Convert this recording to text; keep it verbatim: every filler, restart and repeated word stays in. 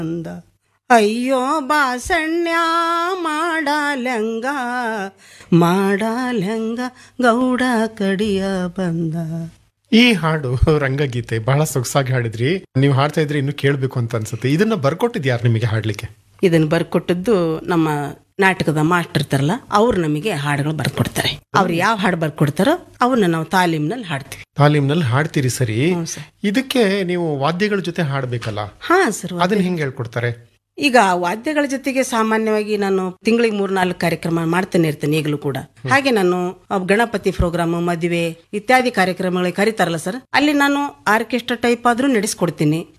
ಅಂದ ಅಯ್ಯೋ ಬಾಸಣ್ಯ ಮಾಡಲಂಗ ಮಾಡಲಂಗ ಗೌಡ ಕಡಿಯ ಬಂದ. ಈ ಹಾಡು ರಂಗಗೀತೆ ಬಹಳ ಸೊಗಸಾಗಿ ಹಾಡಿದ್ರಿ. ನೀವು ಹಾಡ್ತಾ ಇದ್ರಿ ಇನ್ನು ಕೇಳ್ಬೇಕು ಅಂತ ಅನ್ಸುತ್ತೆ. ಇದನ್ನ ಬರ್ಕೊಟ್ಟಿದ್ ಯಾರು ನಿಮಗೆ ಹಾಡ್ಲಿಕ್ಕೆ? ಇದನ್ನ ಬರ್ಕೊಟ್ಟದ್ದು ನಮ್ಮ ನಾಟಕದ ಮಾಸ್ಟರ್ ಇರ್ತಾರಲ್ಲ, ಅವ್ರು ನಮಗೆ ಹಾಡುಗಳು ಬರ್ಕೊಡ್ತಾರೆ. ಅವ್ರು ಯಾವ ಹಾಡು ಬರ್ಕೊಡ್ತಾರೋ ಅವನ್ನ ನಾವು ತಾಲೀಮ್ನಲ್ಲಿ ಹಾಡ್ತೀವಿ. ತಾಲೀಮ್ನಲ್ಲಿ ಹಾಡ್ತೀರಿ, ಸರಿ. ಹ್ಞೂ ಸರ್. ಇದಕ್ಕೆ ನೀವು ವಾದ್ಯಗಳ ಜೊತೆ ಹಾಡ್ಬೇಕಲ್ಲ, ಹಾ ಸರ್. ಅದನ್ನ ಹೆಂಗ್ ಹೇಳ್ಕೊಡ್ತಾರೆ? ಈಗ ವಾದ್ಯಗಳ ಜೊತೆಗೆ ಸಾಮಾನ್ಯವಾಗಿ ನಾನು ತಿಂಗಳಿಗೆ ಮೂರ್ ನಾಲ್ಕು ಕಾರ್ಯಕ್ರಮ ಮಾಡ್ತಾನೆ ಇರ್ತೇನೆ ಈಗಲೂ ಕೂಡ. ಹಾಗೆ ನಾನು ಗಣಪತಿ ಪ್ರೋಗ್ರಾಮ್, ಮದುವೆ ಇತ್ಯಾದಿ ಕಾರ್ಯಕ್ರಮಗಳಿಗೆ ಕರೀತಾರಲ್ಲ ಸರ್, ಅಲ್ಲಿ ನಾನು ಆರ್ಕೆಸ್ಟ್ರಾ ಟೈಪ್ ಆದ್ರೂ ನಡೆಸ್ಕೊಡ್ತೀನಿ.